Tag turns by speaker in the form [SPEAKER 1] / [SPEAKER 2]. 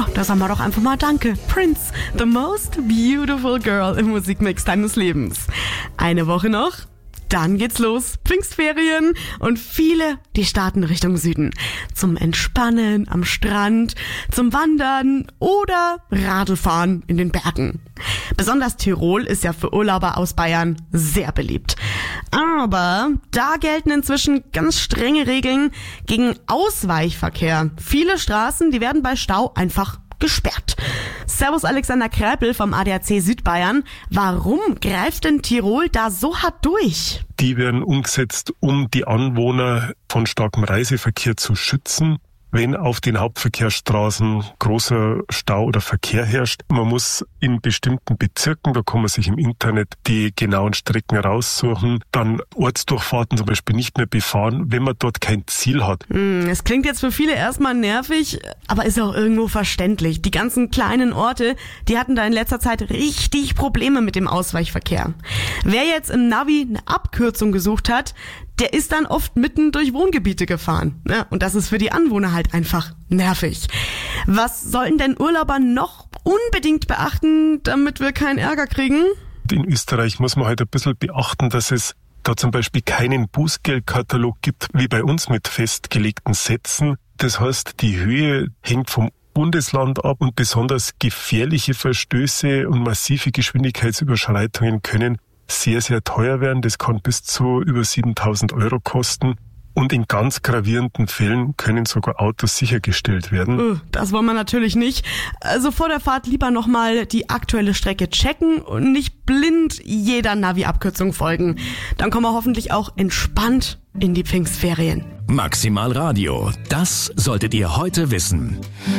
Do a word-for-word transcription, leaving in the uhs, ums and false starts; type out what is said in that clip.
[SPEAKER 1] Ja, da sagen wir doch einfach mal Danke. Prince, the most beautiful girl im Musikmix deines Lebens. Eine Woche noch. Dann geht's los, Pfingstferien und viele, die starten Richtung Süden. Zum Entspannen am Strand, zum Wandern oder Radlfahren in den Bergen. Besonders Tirol ist ja für Urlauber aus Bayern sehr beliebt. Aber da gelten inzwischen ganz strenge Regeln gegen Ausweichverkehr. Viele Straßen, die werden bei Stau einfach gesperrt. Servus Alexander Kräpel vom A D A C Südbayern. Warum greift denn Tirol da so hart durch?
[SPEAKER 2] Die werden umgesetzt, um die Anwohner von starkem Reiseverkehr zu schützen. Wenn auf den Hauptverkehrsstraßen großer Stau oder Verkehr herrscht, man muss in bestimmten Bezirken, da kann man sich im Internet die genauen Strecken raussuchen, dann Ortsdurchfahrten zum Beispiel nicht mehr befahren, wenn man dort kein Ziel hat.
[SPEAKER 1] Es klingt jetzt für viele erstmal nervig, aber ist auch irgendwo verständlich. Die ganzen kleinen Orte, die hatten da in letzter Zeit richtig Probleme mit dem Ausweichverkehr. Wer jetzt im Navi eine Abkürzung gesucht hat, der ist dann oft mitten durch Wohngebiete gefahren. Ja, und das ist für die Anwohner halt einfach nervig. Was sollten denn Urlauber noch unbedingt beachten, damit wir keinen Ärger kriegen?
[SPEAKER 2] In Österreich muss man halt ein bisschen beachten, dass es da zum Beispiel keinen Bußgeldkatalog gibt, wie bei uns mit festgelegten Sätzen. Das heißt, die Höhe hängt vom Bundesland ab und besonders gefährliche Verstöße und massive Geschwindigkeitsüberschreitungen können sehr, sehr teuer werden. Das kann bis zu über siebentausend Euro kosten. Und in ganz gravierenden Fällen können sogar Autos sichergestellt werden.
[SPEAKER 1] Das wollen wir natürlich nicht. Also vor der Fahrt lieber nochmal die aktuelle Strecke checken und nicht blind jeder Navi-Abkürzung folgen. Dann kommen wir hoffentlich auch entspannt in die Pfingstferien.
[SPEAKER 3] Maximal Radio, das solltet ihr heute wissen.